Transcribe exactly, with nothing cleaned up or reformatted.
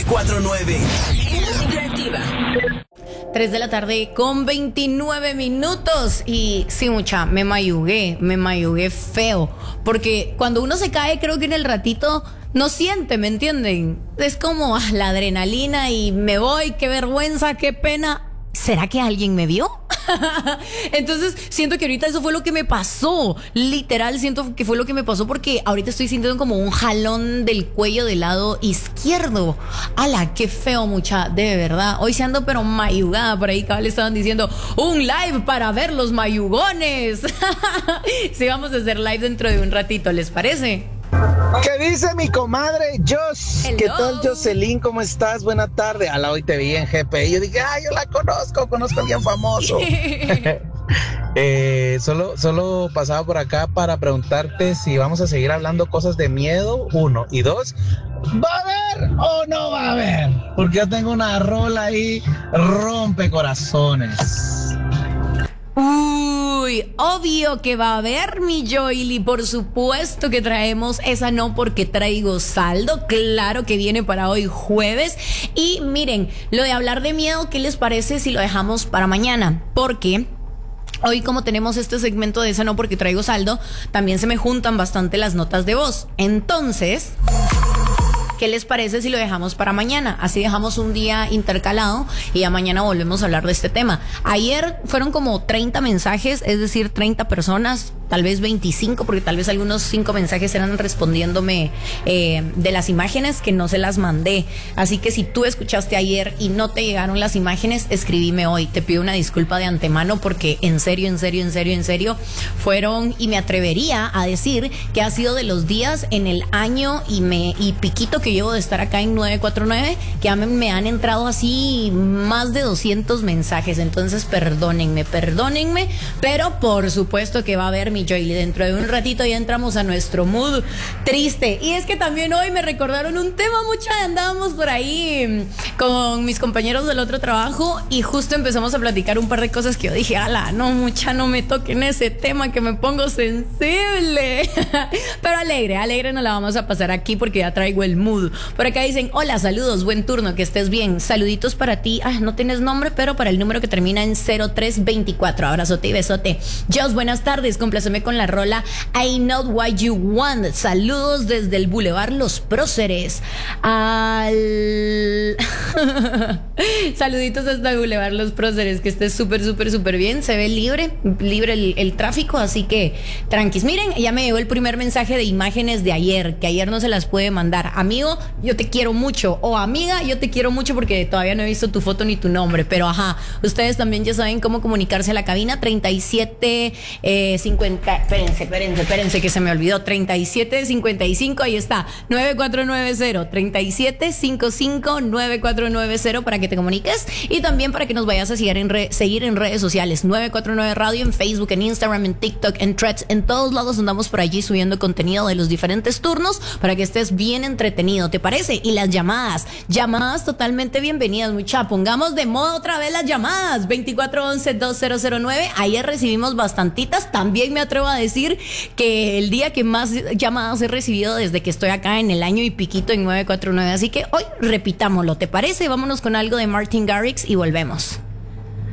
cuatro nueve. tres de la tarde con veintinueve minutos. Y sí, mucha, me mayugué, me mayugué feo. Porque cuando uno se cae, creo que en el ratito no siente, ¿me entienden? Es como ah, la adrenalina y me voy, qué vergüenza, qué pena. ¿Será que alguien me vio? Entonces siento que ahorita eso fue lo que me pasó. Literal siento que fue lo que me pasó, porque ahorita estoy sintiendo como un jalón del cuello del lado izquierdo. Ala, qué feo, mucha, de verdad. Hoy se ando pero mayugada. Por ahí cabal estaban diciendo un live para ver los mayugones. Sí, vamos a hacer live dentro de un ratito, ¿les parece? ¿Qué dice mi comadre Jos? Hello. ¿Qué tal, Jocelyn? ¿Cómo estás? Buena tarde. A la hoy te vi en G P I. Yo dije, ah, yo la conozco, conozco a alguien famoso. eh, solo, solo pasaba por acá para preguntarte si vamos a seguir hablando cosas de miedo, uno. Y dos, ¿va a haber o no va a haber? Porque yo tengo una rola ahí, rompe corazones. Uy, obvio que va a haber, mi Joily. Por supuesto que traemos esa no porque traigo saldo. Claro que viene para hoy jueves. Y miren, lo de hablar de miedo, ¿qué les parece si lo dejamos para mañana? Porque hoy, como tenemos este segmento de esa no porque traigo saldo, también se me juntan bastante las notas de voz. Entonces, ¿qué les parece si lo dejamos para mañana? Así dejamos un día intercalado y ya mañana volvemos a hablar de este tema. Ayer fueron como treinta mensajes, es decir, treinta personas, tal vez veinticinco, porque tal vez algunos cinco mensajes eran respondiéndome eh, de las imágenes que no se las mandé. Así que si tú escuchaste ayer y no te llegaron las imágenes, escribime hoy. Te pido una disculpa de antemano porque en serio, en serio, en serio, en serio, fueron, y me atrevería a decir que ha sido de los días en el año y, me, y piquito que llevo de estar acá en nueve cuatro nueve, que me, me han entrado así más de doscientos mensajes. Entonces perdónenme, perdónenme, pero por supuesto que va a haber mi Joely. Dentro de un ratito ya entramos a nuestro mood triste. Y es que también hoy me recordaron un tema, mucha, andábamos por ahí con mis compañeros del otro trabajo y justo empezamos a platicar un par de cosas que yo dije, ala, no, mucha, no me toquen ese tema que me pongo sensible. Pero alegre, alegre nos la vamos a pasar aquí porque ya traigo el mood. Por acá dicen, hola, saludos, buen turno, que estés bien. Saluditos para ti, ah, no tienes nombre, pero para el número que termina en cero tres veinticuatro. Abrazote y besote. Jos, buenas tardes, compláceme con la rola I Know What You Want. Saludos desde el Boulevard Los Próceres. Al... Saluditos hasta el Boulevard Los Próceres, que estés súper, súper, súper bien. Se ve libre, libre el, el tráfico, así que tranquis. Miren, ya me llegó el primer mensaje de imágenes de ayer, que ayer no se las pude mandar. Amigo, yo te quiero mucho, o amiga, yo te quiero mucho, porque todavía no he visto tu foto ni tu nombre, pero ajá, ustedes también ya saben cómo comunicarse a la cabina. Treinta y siete cincuenta, espérense, espérense, espérense que se me olvidó, treinta y siete cincuenta y cinco, ahí está, nueve cuatro nueve cero, treinta y siete cincuenta y cinco, nueve cuatro nueve cero, para que te comuniques, y también para que nos vayas a seguir en, re, seguir en redes sociales, nueve cuatro nueve Radio, en Facebook, en Instagram, en TikTok, en Threads, en todos lados andamos por allí subiendo contenido de los diferentes turnos para que estés bien entretenido, ¿te parece? Y las llamadas, llamadas totalmente bienvenidas, mucha, pongamos de moda otra vez las llamadas, veinticuatro once dos mil nueve, ayer recibimos bastantitas, también me atrevo a decir que el día que más llamadas he recibido desde que estoy acá en el año y piquito en nueve cuatro nueve, así que hoy repitámoslo, ¿te parece? Vámonos con algo de Martin Garrix y volvemos.